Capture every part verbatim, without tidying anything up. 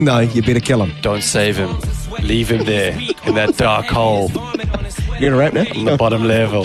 No, you better kill him. Don't save him. Leave him there in that dark hole You're going to rap now? on the bottom level.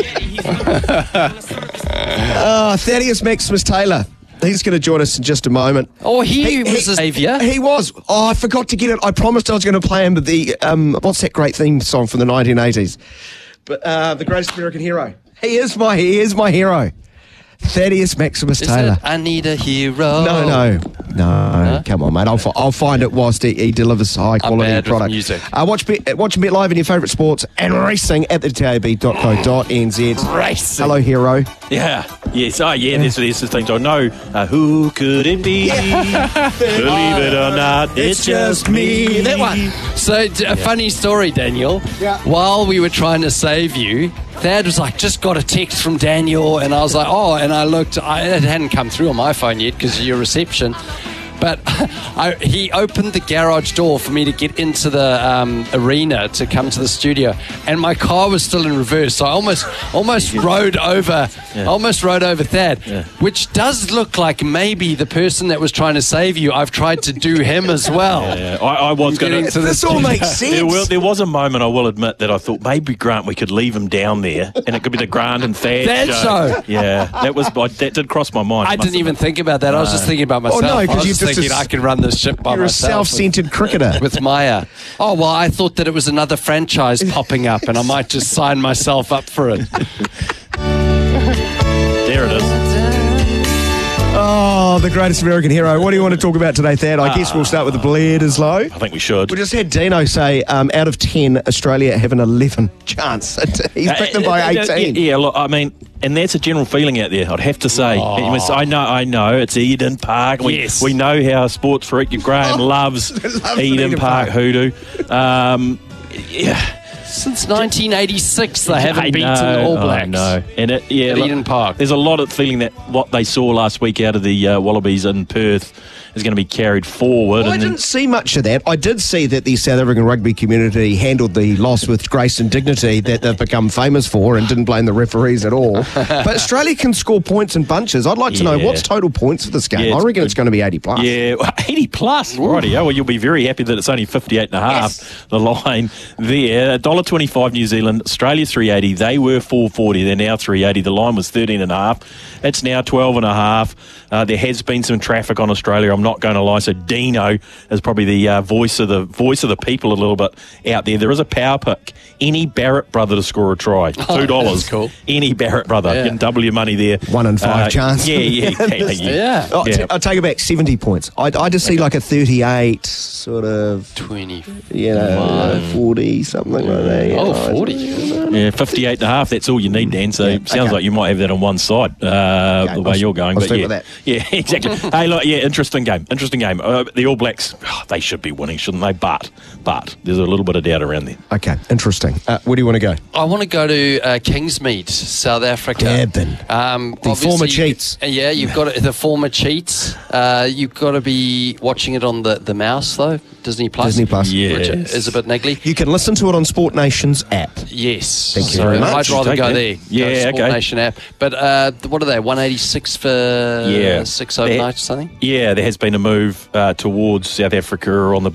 Oh, Thaddeus Maximus Taylor. He's going to join us in just a moment. Oh, he, was a saviour. He was. Oh, I forgot to get it. I promised I was going to play him the, um, what's that great theme song from the nineteen eighties? But uh, The Greatest American Hero. He is my, he is my hero. Thaddeus Maximus Is Taylor. it, I need a hero? No, no, no. Huh? Come on, mate. I'll, fi- I'll find it whilst he, he delivers high quality bad with product. music. Uh, watch Bet, watch Bet Live in your favourite sports and racing at the tab dot co dot n z. Racing. Hello, hero. Yeah. Yes. Oh, yeah. There's, there's the things I know. Uh, who could it be? Believe it or not, it's just me. That one. So, d- a funny story, Daniel. Yeah. While we were trying to save you, Thad was like, just got a text from Daniel. And I was like, oh, and I looked, I, it hadn't come through on my phone yet because of your reception. But I, he opened the garage door for me to get into the um, arena to come to the studio, and my car was still in reverse. So I almost, almost rode over, Yeah. almost rode over Thad, Yeah. which does look like maybe the person that was trying to save you. I've tried to do him as well. Yeah, I, I was going Getting to. to the This all makes sense. There, will, there was a moment, I will admit, that I thought maybe Grant, we could leave him down there, and it could be the Grant and Thad, Thad show. Yeah, that was I, that did cross my mind. I must didn't even admit. think about that. I was just thinking about myself. no, 'cause I was you just just thinking as- I can run this ship by You're a myself. self-centered cricketer. With Maya. Oh, well, I thought that it was another franchise popping up and I might just sign myself up for it. There it is. Oh, the greatest American hero. What do you want to talk about today, Thad? I guess we'll start with the Blair is low. I think we should. We just had Dino say, um, out of ten, Australia have an eleven chance. He's picked them by Uh, uh, uh, eighteen. Yeah, yeah, look, I mean, and that's a general feeling out there, I'd have to say. Oh. It was- I know, I know, it's Eden Park. We, Yes. we know how sports freak Graham loves Loves Eden, Eden Park, Park. hoodoo. Um, yeah. Since nineteen eighty-six, they haven't I beaten know, the All I Blacks. know. And it, yeah, At look, Eden Park. There's a lot of feeling that what they saw last week out of the uh, Wallabies in Perth is going to be carried forward. Well, I and then- didn't see much of that. I did see that the South African rugby community handled the loss with grace and dignity that they've become famous for and didn't blame the referees at all. But Australia can score points in bunches. I'd like to know, Yeah. what's total points for this game? Yeah, I it's reckon good. it's going to be eighty plus. Yeah, eighty plus. Righty, oh, well, you'll be very happy that it's only fifty-eight and a half, Yes. the line there. one dollar twenty-five New Zealand, Australia three eighty. They were four forty, they're now three eighty. The line was thirteen and a half. It's now twelve and a half. Uh, there has been some traffic on Australia, I'm not going to lie. So Dino is probably the uh, voice of the voice of the people a little bit out there. There is a power pick. Any Barrett brother to score a try. two dollars. that's cool. Any Barrett brother. Yeah. You can double your money there. One in five Uh, chance. Yeah, yeah, yeah. yeah. Yeah. Oh, Yeah. t- I'll take it back, seventy points. I, I just see like a thirty-eight, sort of, twenty. you know, forty, something like that. you Oh, know. forty. Yeah, fifty-eight and a half, that's all you need, Dan. So Yeah, it sounds okay. like you might have that on one side, uh, Okay, the way I'll- you're going. I'll but stick yeah, with that. yeah, exactly. Hey, look, yeah, interesting game. Interesting game. Uh, the All Blacks, oh, they should be winning, shouldn't they? But, but there's a little bit of doubt around there. Okay, interesting. Uh, where do you want to go? I want to go to uh, Kingsmead, South Africa. Durban. Um, The obviously former you- cheats. uh, Yeah, you've got to, the former cheats. Uh, you've got to be watching it on the, the mouse, though. Disney Plus. Disney Plus. Yes. Which is a bit niggly. You can listen to it on Sport Nation's app. Yes. Thank you so very much. I'd rather Take go that. there. Yeah, go to Sport okay. Nation app. But uh, what are they? one eighty-six for Yeah. six There- overnight or something? Yeah, there has been a move uh, towards South Africa on the